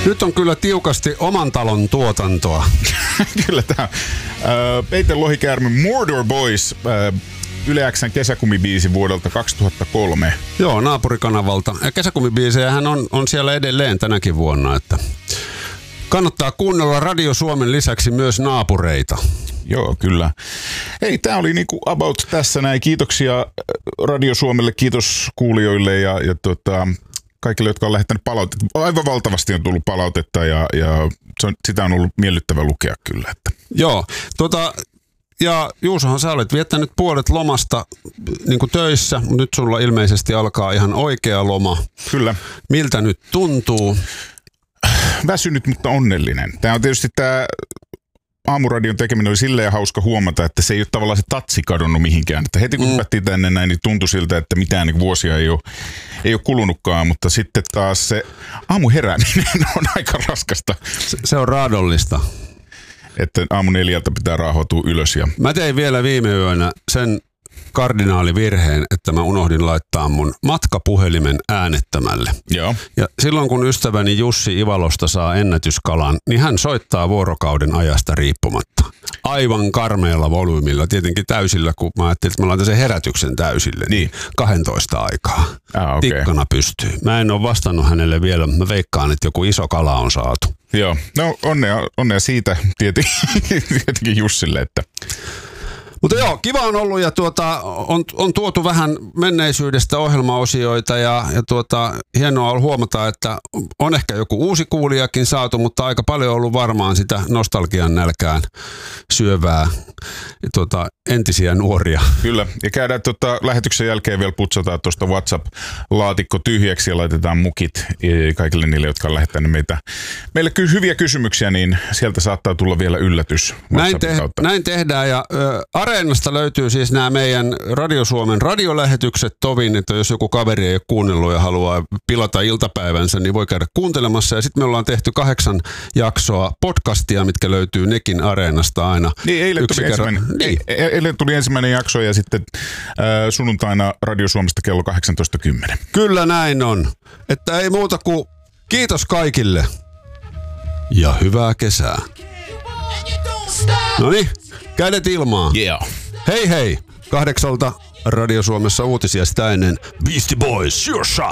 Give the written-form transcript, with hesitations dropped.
Nyt on kyllä tiukasti oman talon tuotantoa. Kyllä tämä Peter Lohikäärme Mordor Boys, Yle X:n kesäkumibiisi vuodelta 2003. Joo, naapurikanavalta. Ja kesäkumibiisejähän on siellä edelleen tänäkin vuonna, että kannattaa kuunnella Radio Suomen lisäksi myös naapureita. Joo, kyllä. Hei, tää oli niinku about tässä näin. Kiitoksia Radio Suomelle, kiitos kuulijoille ja kaikille, jotka on lähettänyt palautetta. Aivan valtavasti on tullut palautetta ja sitä on ollut miellyttävä lukea kyllä. Että. Joo, ja Juusohan sä olet viettänyt puolet lomasta niin kuin töissä, mutta nyt sulla ilmeisesti alkaa ihan oikea loma. Kyllä. Miltä nyt tuntuu? Väsynyt, mutta onnellinen. Tämä on tietysti tämä aamuradion tekeminen oli silleen hauska huomata, että se ei ole tavallaan se tatsi kadonnut mihinkään. Että heti kun hypättiin tänne näin, niin tuntui siltä, että mitään niin vuosia ei ole kulunutkaan, mutta sitten taas se aamuherääminen on aika raskasta. Se on raadollista. Että aamu 4 pitää raahautua ylös. Ja mä tein vielä viime yönä sen kardinaalivirheen, että mä unohdin laittaa mun matkapuhelimen äänettömälle. Joo. Ja silloin kun ystäväni Jussi Ivalosta saa ennätyskalan, niin hän soittaa vuorokauden ajasta riippumatta. Aivan karmeella volyymilla, tietenkin täysillä, kun mä ajattelin, että mä laitan sen herätyksen täysille. Niin 12 aikaa. Okay. Tikkana pystyy. Mä en ole vastannut hänelle vielä, mä veikkaan, että joku iso kala on saatu. Joo, no onnea siitä tietenkin Jussille, että mutta joo, kiva on ollut ja on tuotu vähän menneisyydestä ohjelmaosioita ja hienoa on huomata, että on ehkä joku uusi kuulijakin saatu, mutta aika paljon on ollut varmaan sitä nostalgian nälkään syövää entisiä nuoria. Kyllä, ja käydään lähetyksen jälkeen vielä putsataan tuosta WhatsApp-laatikko tyhjäksi ja laitetaan mukit kaikille niille, jotka on lähettänyt meille hyviä kysymyksiä, niin sieltä saattaa tulla vielä yllätys. Näin tehdään ja Areenasta löytyy siis nämä meidän Radio Suomen radiolähetykset tovin, että jos joku kaveri ei ole kuunnellut ja haluaa pilata iltapäivänsä, niin voi käydä kuuntelemassa. Ja sitten me ollaan tehty 8 jaksoa podcastia, mitkä löytyy nekin Areenasta aina. Niin, eilen tuli ensimmäinen jakso ja sitten sunnuntaina Radio Suomesta kello 18.10. Kyllä näin on. Että ei muuta kuin kiitos kaikille ja hyvää kesää. Noniin. Kädet ilmaan. Yeah. Hei hei. 8 Radio Suomessa uutisia sitä ennen. Beastie Boys, Sure Shot.